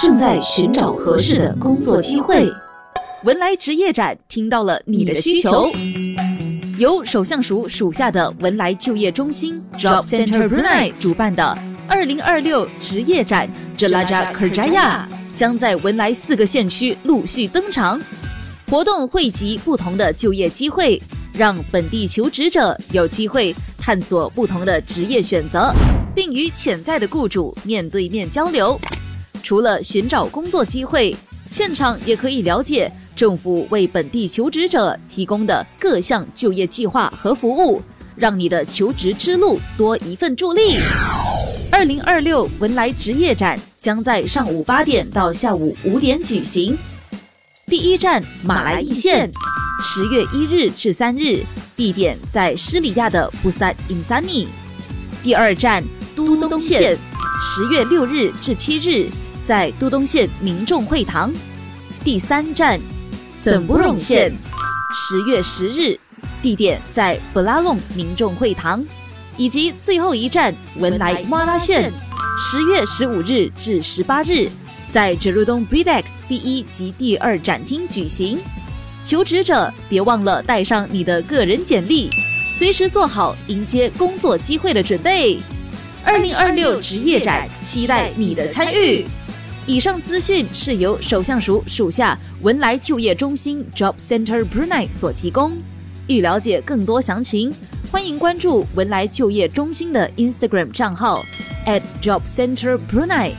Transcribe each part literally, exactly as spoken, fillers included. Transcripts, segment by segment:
正在寻找合适的工作机会。文莱职业展听到了你的需求，由首相署属下的文莱就业中心 Job Center Brunei 主办的二零二六职业展 Jelajah Kerjaya 将在文莱四个县区陆续登场。活动汇集不同的就业机会，让本地求职者有机会探索不同的职业选择，并与潜在的雇主面对面交流。除了寻找工作机会，现场也可以了解政府为本地求职者提供的各项就业计划和服务，让你的求职之路多一份助力。二零二六文莱职业展将在上午八点到下午五点举行。第一站马来义县，十月一日至三日，地点在施里亚的布萨因萨尼。第二站都东县，十月六日至七日，在都东县民众会堂。第三站整布隆县，十月十日，地点在布拉隆民众会堂。以及最后一站文莱马拉县，十月十五日至十八日，在 Jerudong Bredex 第一及第二展厅举行。求职者别忘了带上你的个人简历，随时做好迎接工作机会的准备。二零二六职业展，期待你的参与。以上资讯是由首相署属下文莱就业中心 Job Center Brunei 所提供。欲了解更多详情，欢迎关注文莱就业中心的 Instagram 账号 at Job Center Brunei。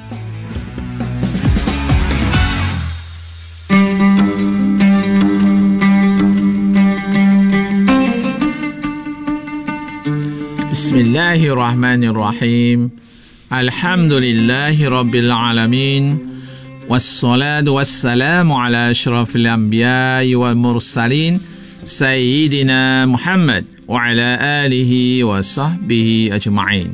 Bismillahirrahmanirrahim. Alhamdulillahi rabbil alamin. Wassalatu wassalamu ala ashrafil anbiya'i wal mursalin Sayyidina Muhammad wa ala alihi wa sahbihi ajma'in.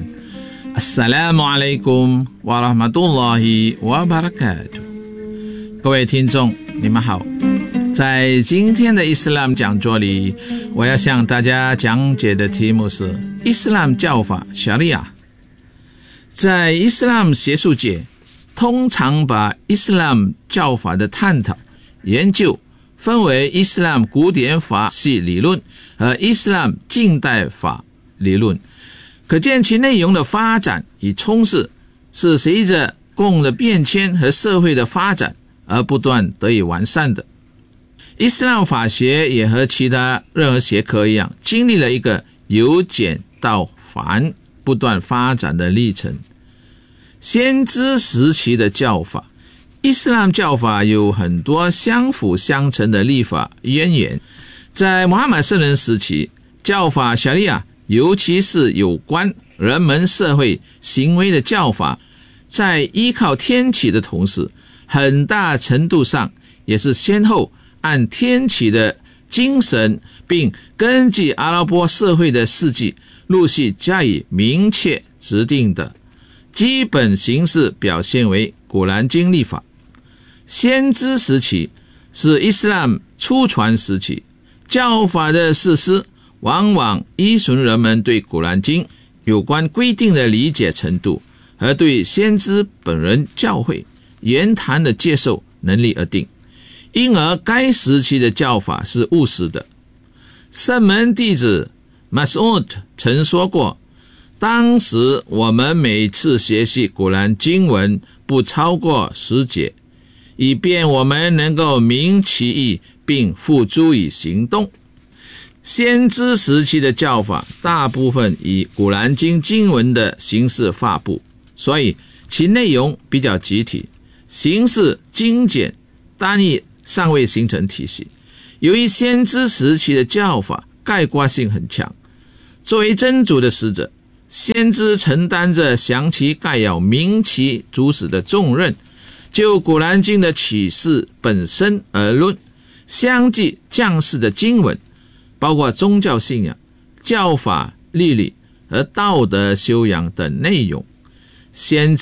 Assalamualaikum warahmatullahi wabarakatuh. 各位听众，你们好。在今天的伊斯兰讲座里，我要向大家讲解的题目是伊斯兰教法 Sharia。 在伊斯兰学术界，通常把伊斯兰教法的探讨研究分为伊斯兰古典法系理论和伊斯兰近代法理论，可见其内容的发展与充实是随着公共的变迁和社会的发展而不断得以完善的。伊斯兰法学也和其他任何学科一样，经历了一个由简到繁不断发展的历程。先知时期的教法，伊斯兰教法有很多相辅相成的立法渊源。在穆罕默德圣人时期，教法 Sharia， 尤其是有关人们社会行为的教法，在依靠天启的同时，很大程度上也是先后按天启的精神，并根据阿拉伯社会的事迹陆续加以明确指定的。基本形式表现为古兰经立法。先知时期是伊斯兰初传时期，教法的实施往往依循人们对古兰经有关规定的理解程度和对先知本人教诲言谈的接受能力而定，因而该时期的教法是务实的。圣门弟子 Mas'ud 曾说过，当时我们每次学习古兰经文不超过十节，以便我们能够明其意并付诸于行动。先知时期的教法大部分以古兰经经文的形式发布，所以其内容比较集体，形式精简，单一尚未形成体系。由于先知时期的教法概括性很强，作为真主的使者，先知承担着详其概要明其主旨的重任。就古兰经的启示本身而论，相继降世的经文包括宗教信仰、教法、律例和道德修养等内容。先